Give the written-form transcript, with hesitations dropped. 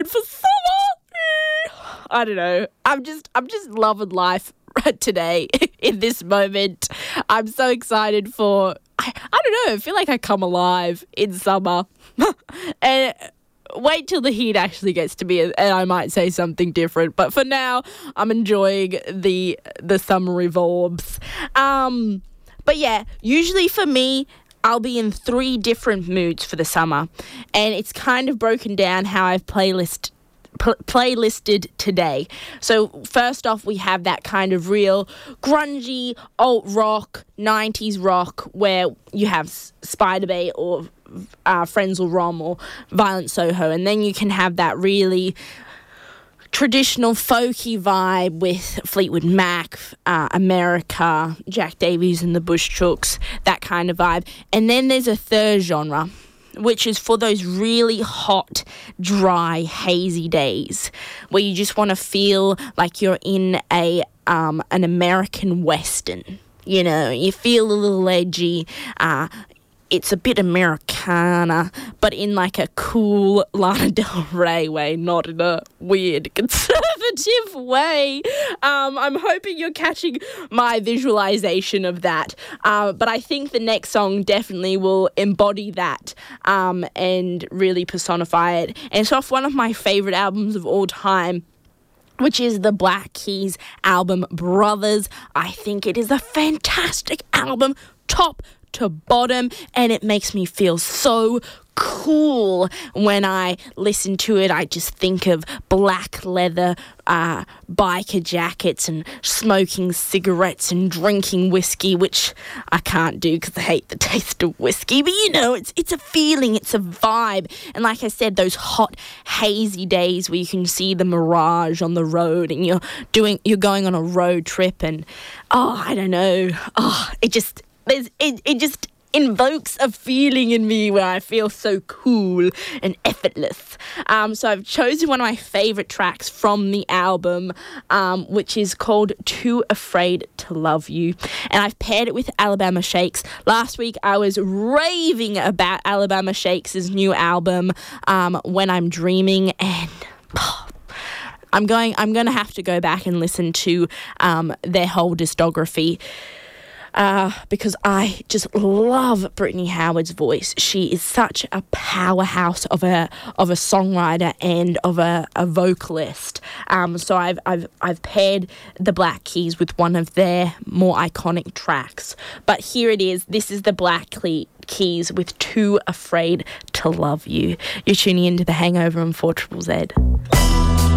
excited for summer. I don't know. I'm just loving life today in this moment. I'm so excited for, I don't know, I feel like I come alive in summer. And wait till the heat actually gets to me and I might say something different. But for now, I'm enjoying the summery vibes. But yeah, usually for me, I'll be in 3 different moods for the summer. And it's kind of broken down how I've playlisted today. So first off, we have that kind of real grungy, alt rock, 90s rock where you have Spiderbait or Frenzal Rhomb or Violent Soho, and then you can have that really traditional folky vibe with Fleetwood Mac, America, Jack Davies and the Bush Chooks, that kind of vibe. And then there's a third genre, which is for those really hot, dry, hazy days where you just want to feel like you're in an American Western. You know, you feel a little edgy. It's a bit Americana, but in like a cool Lana Del Rey way, not in a weird conservative way. I'm hoping you're catching my visualization of that. But I think the next song definitely will embody that and really personify it. And it's off one of my favorite albums of all time, which is the Black Keys album Brothers. I think it is a fantastic album, top to bottom, and it makes me feel so cool when I listen to it. I just think of black leather biker jackets and smoking cigarettes and drinking whiskey, which I can't do because I hate the taste of whiskey. But you know, it's a feeling, it's a vibe. And like I said, those hot, hazy days where you can see the mirage on the road and you're going on a road trip and I don't know. It just invokes a feeling in me where I feel so cool and effortless. So I've chosen one of my favourite tracks from the album, which is called Too Afraid to Love You. And I've paired it with Alabama Shakes. Last week I was raving about Alabama Shakes' new album, When I'm Dreaming, and I'm going to have to go back and listen to their whole discography. Because I just love Brittany Howard's voice. She is such a powerhouse of a songwriter and of a vocalist. So I've paired the Black Keys with one of their more iconic tracks. But here it is. This is the Black Keys with Too Afraid to Love You. You're tuning into The Hangover on 4ZZZ.